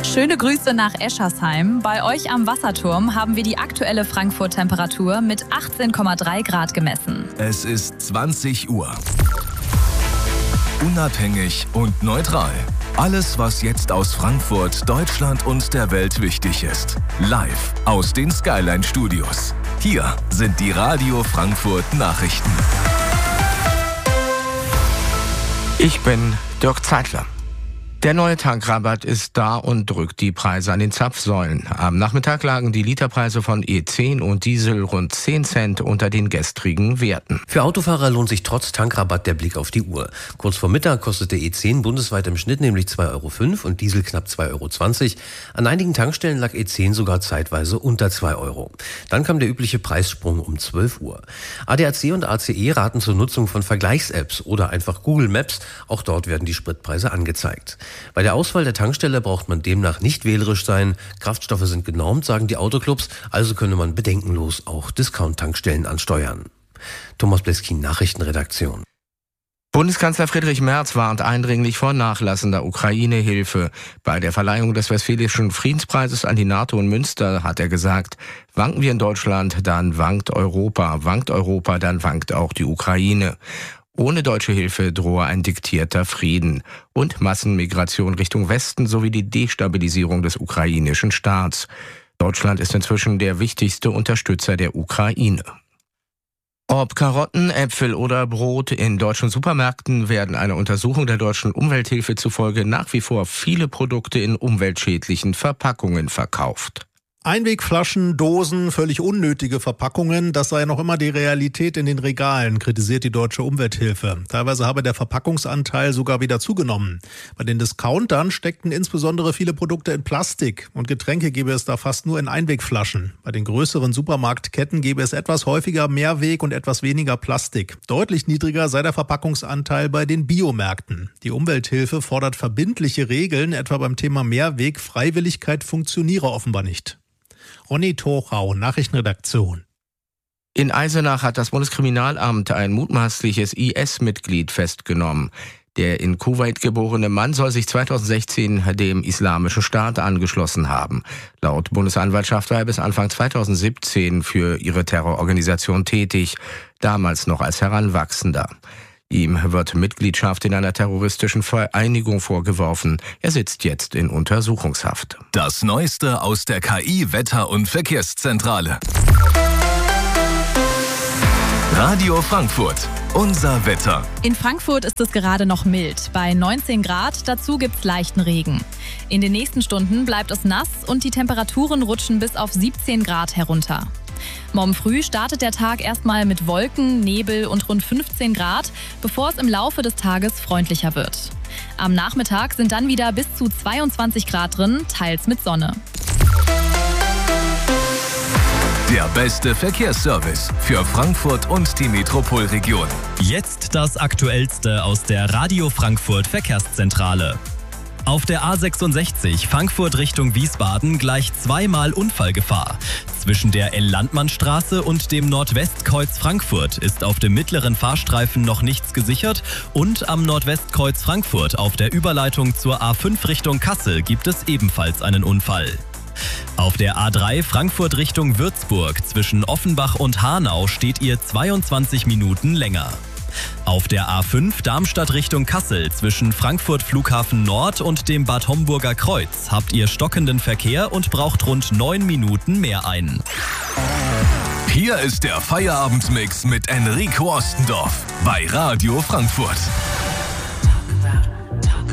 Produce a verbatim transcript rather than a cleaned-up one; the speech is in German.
Schöne Grüße nach Eschersheim. Bei euch am Wasserturm haben wir die aktuelle Frankfurt-Temperatur mit achtzehn Komma drei Grad gemessen. Es ist zwanzig Uhr. Unabhängig und neutral. Alles, was jetzt aus Frankfurt, Deutschland und der Welt wichtig ist. Live aus den Skyline Studios. Hier sind die Radio Frankfurt Nachrichten. Ich bin Dirk Zeitler. Der neue Tankrabatt ist da und drückt die Preise an den Zapfsäulen. Am Nachmittag lagen die Literpreise von E zehn und Diesel rund zehn Cent unter den gestrigen Werten. Für Autofahrer lohnt sich trotz Tankrabatt der Blick auf die Uhr. Kurz vor Mittag kostete E zehn bundesweit im Schnitt nämlich zwei Euro fünf und Diesel knapp zwei Euro zwanzig. An einigen Tankstellen lag E zehn sogar zeitweise unter zwei Euro. Dann kam der übliche Preissprung um zwölf Uhr. A D A C und A C E raten zur Nutzung von Vergleichs-Apps oder einfach Google Maps. Auch dort werden die Spritpreise angezeigt. Bei der Auswahl der Tankstelle braucht man demnach nicht wählerisch sein. Kraftstoffe sind genormt, sagen die Autoclubs, also könne man bedenkenlos auch Discount-Tankstellen ansteuern. Thomas Bleskin, Nachrichtenredaktion. Bundeskanzler Friedrich Merz warnt eindringlich vor nachlassender Ukraine-Hilfe. Bei der Verleihung des Westfälischen Friedenspreises an die NATO in Münster hat er gesagt, wanken wir in Deutschland, dann wankt Europa. Wankt Europa, dann wankt auch die Ukraine. Ohne deutsche Hilfe drohe ein diktierter Frieden und Massenmigration Richtung Westen sowie die Destabilisierung des ukrainischen Staats. Deutschland ist inzwischen der wichtigste Unterstützer der Ukraine. Ob Karotten, Äpfel oder Brot, in deutschen Supermärkten werden einer Untersuchung der deutschen Umwelthilfe zufolge nach wie vor viele Produkte in umweltschädlichen Verpackungen verkauft. Einwegflaschen, Dosen, völlig unnötige Verpackungen, das sei noch immer die Realität in den Regalen, kritisiert die Deutsche Umwelthilfe. Teilweise habe der Verpackungsanteil sogar wieder zugenommen. Bei den Discountern steckten insbesondere viele Produkte in Plastik und Getränke gäbe es da fast nur in Einwegflaschen. Bei den größeren Supermarktketten gäbe es etwas häufiger Mehrweg und etwas weniger Plastik. Deutlich niedriger sei der Verpackungsanteil bei den Biomärkten. Die Umwelthilfe fordert verbindliche Regeln, etwa beim Thema Mehrweg. Freiwilligkeit funktioniere offenbar nicht. Ronny Torau, Nachrichtenredaktion. In Eisenach hat das Bundeskriminalamt ein mutmaßliches I S-Mitglied festgenommen. Der in Kuwait geborene Mann soll sich zweitausendsechzehn dem Islamischen Staat angeschlossen haben. Laut Bundesanwaltschaft war er bis Anfang zweitausendsiebzehn für ihre Terrororganisation tätig, damals noch als Heranwachsender. Ihm wird Mitgliedschaft in einer terroristischen Vereinigung vorgeworfen. Er sitzt jetzt in Untersuchungshaft. Das Neueste aus der K I Wetter- und Verkehrszentrale. Radio Frankfurt. Unser Wetter. In Frankfurt ist es gerade noch mild, bei neunzehn Grad, dazu gibt's leichten Regen. In den nächsten Stunden bleibt es nass und die Temperaturen rutschen bis auf siebzehn Grad herunter. Morgen früh startet der Tag erstmal mit Wolken, Nebel und rund fünfzehn Grad, bevor es im Laufe des Tages freundlicher wird. Am Nachmittag sind dann wieder bis zu zweiundzwanzig Grad drin, teils mit Sonne. Der beste Verkehrsservice für Frankfurt und die Metropolregion. Jetzt das Aktuellste aus der Radio Frankfurt Verkehrszentrale. Auf der A sechsundsechzig Frankfurt Richtung Wiesbaden gleich zweimal Unfallgefahr. Zwischen der L-Landmann-Straße und dem Nordwestkreuz Frankfurt ist auf dem mittleren Fahrstreifen noch nichts gesichert und am Nordwestkreuz Frankfurt auf der Überleitung zur A fünf Richtung Kassel gibt es ebenfalls einen Unfall. Auf der A drei Frankfurt Richtung Würzburg zwischen Offenbach und Hanau steht ihr zweiundzwanzig Minuten länger. Auf der A fünf Darmstadt Richtung Kassel zwischen Frankfurt Flughafen Nord und dem Bad Homburger Kreuz habt ihr stockenden Verkehr und braucht rund neun Minuten mehr ein. Hier ist der Feierabendmix mit Enrico Ostendorf bei Radio Frankfurt.